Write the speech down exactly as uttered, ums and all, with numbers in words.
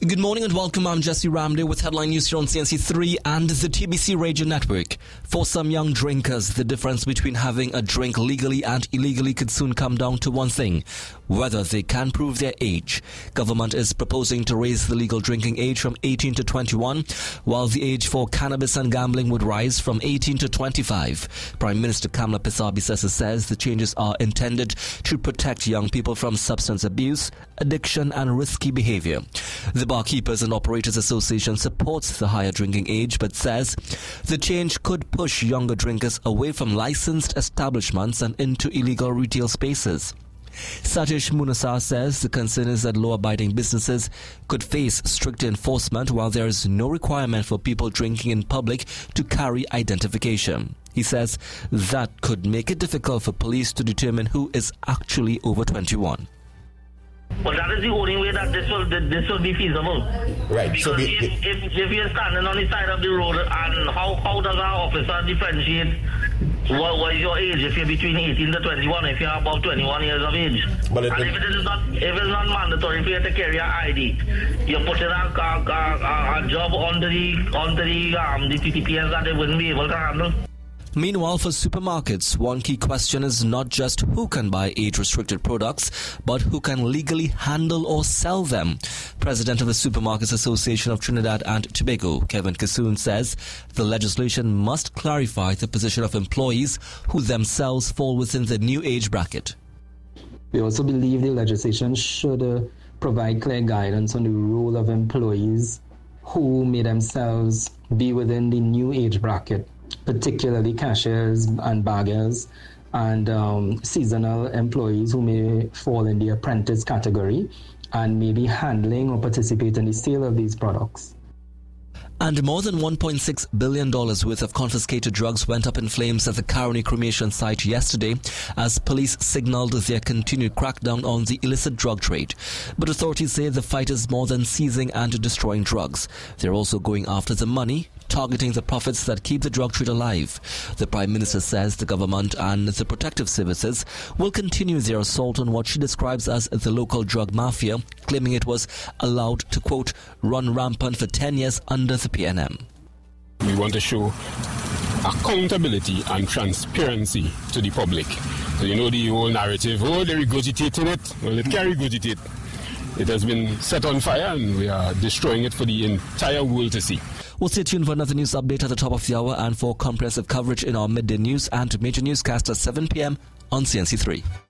Good morning and welcome. I'm Jesse Ramday with headline news here on C N C three and the T B C Radio Network. For some young drinkers, the difference between having a drink legally and illegally could soon come down to one thing: whether they can prove their age. Government is proposing to raise the legal drinking age from eighteen to twenty-one, while the age for cannabis and gambling would rise from eighteen to twenty-five. Prime Minister Kamla Pissar-Bissessar says the changes are intended to protect young people from substance abuse, addiction and risky behavior. The Barkeepers and Operators Association supports the higher drinking age but says the change could push younger drinkers away from licensed establishments and into illegal retail spaces. Satish Munasar says the concern is that law-abiding businesses could face stricter enforcement while there is no requirement for people drinking in public to carry identification. He says that could make it difficult for police to determine who is actually over twenty-one. But that is the only way that this will this will be feasible. Right. Because So the, if, if, if you're standing on the side of the road, and how, how does our officer differentiate what was your age if you're between eighteen to twenty-one, if you're above twenty-one years of age? But it, and if it is not if it's not mandatory for you to carry your I D, you're putting a, a, a, a job onto the onto the um the T T P S that they wouldn't be able to handle. Meanwhile, for supermarkets, one key question is not just who can buy age-restricted products, but who can legally handle or sell them. President of the Supermarkets Association of Trinidad and Tobago, Kevin Kissoon, says the legislation must clarify the position of employees who themselves fall within the new age bracket. We also believe the legislation should uh, provide clear guidance on the role of employees who may themselves be within the new age bracket, particularly cashiers and baggers and um, seasonal employees who may fall in the apprentice category and may be handling or participate in the sale of these products. And more than one point six billion dollars worth of confiscated drugs went up in flames at the Caroni cremation site yesterday as police signaled their continued crackdown on the illicit drug trade. But authorities say the fight is more than seizing and destroying drugs. They're also going after the money, targeting the profits that keep the drug trade alive. The Prime Minister says the government and the protective services will continue their assault on what she describes as the local drug mafia, claiming it was allowed to, quote, run rampant for ten years under the P N M. We want to show accountability and transparency to the public. So you know the whole narrative, oh, they're regurgitating it. Well, it can't regurgitate. It has been set on fire and we are destroying it for the entire world to see. We'll stay tuned for another news update at the top of the hour and for comprehensive coverage in our midday news and major newscast at seven p.m. on C N C three.